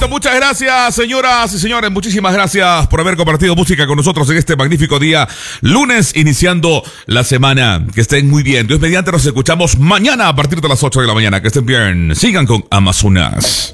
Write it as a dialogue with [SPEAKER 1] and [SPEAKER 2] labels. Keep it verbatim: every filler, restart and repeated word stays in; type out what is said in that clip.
[SPEAKER 1] Muchas gracias, señoras y señores. Muchísimas gracias por haber compartido música con nosotros en este magnífico día, lunes, iniciando la semana. Que estén muy bien. Dios mediante, nos escuchamos mañana a partir de las ocho de la mañana. Que estén bien. Sigan con Amazonas.